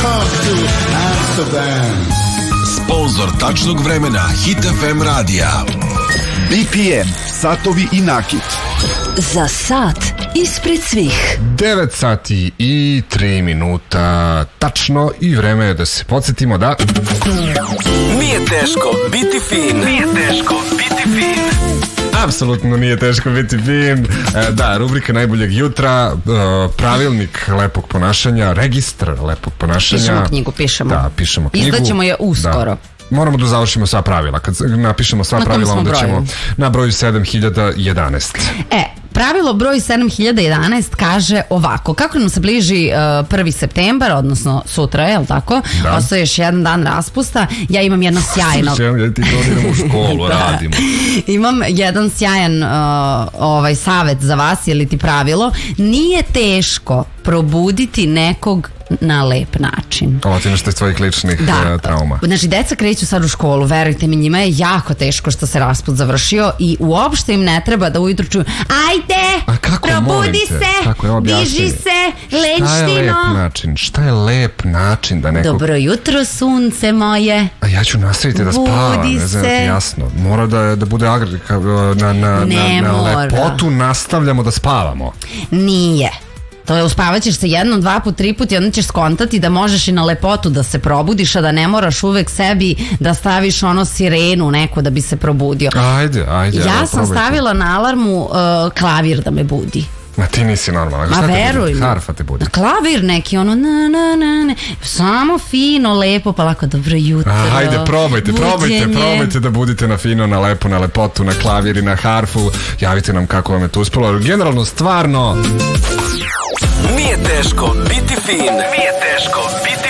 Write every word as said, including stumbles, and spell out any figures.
come to Amsterdam. Sponzor tačnog vremena Hit F M radija. B P M, satovi i nakit. Za sat ispred svih. devet sati i tri minuta tačno i vreme je da se podsjetimo da Nije teško biti fin. Nije teško biti fin. apsolutno nije teško biti fin. E, da, rubrika najboljeg jutra, e, pravilnik lepog ponašanja, registar lepog ponašanja. Pišemo knjigu, pišemo. Da, pišemo knjigu. Izdaćemo je uskoro. Da. Moramo da završimo sva pravila. Kad napišemo sva na pravila, onda broju? ćemo na broju sedam hiljada jedanaest. E, pravilo broj sedam hiljada jedanaest kaže ovako: kako nam se bliži uh, prvi septembar, odnosno sutra, je li tako? Da. Ostaje još jedan dan raspusta. Ja imam jedno sjajno... Ja ti godinam u školu, radimo. Imam jedan sjajan uh, ovaj savjet za vas, ili ti pravilo: nije teško probuditi nekog na lep način. Ovo ti nešto iz tvojih ličnih Da, uh, trauma. znači deca kreću sad u školu, verujte mi, njima je jako teško što se raspust završio i uopšte im ne treba da ujutru čuju: ajde, A kako, molim probudi te, se, kako je, objasni diži mi. se, Šta je lep lenštino. način? Šta je lep način da neko... Dobro jutro, sunce moje. A ja ću nastaviti da spavam, Budi ne znam da ti se. jasno. Mora da, da bude agr... na, na, Ne na, na mora. lepotu nastavljamo da spavamo. Nije. To je, uspavaćeš se jednom, dva put, tri put i onda ćeš skontati da možeš i na lepotu da se probudiš, a da ne moraš uvek sebi da staviš ono sirenu neku da bi se probudio. Ajde, ajde. Ja evo, sam probaj to. stavila na alarmu uh, klavir da me budi. Ma ti nisi normalna. Ma Šta te veruj budi? mi. Harfa te budi. Klavir neki, ono na na na na. Samo fino, lepo, pa lako dobro jutro. A, ajde, probajte, probajte, buđenje. probajte da budite na fino, na lepo, na lepotu, na klavir i na harfu. Javite nam kako vam je to uspelo. Generalno, stvarno... Nije teško biti fin. Nije teško biti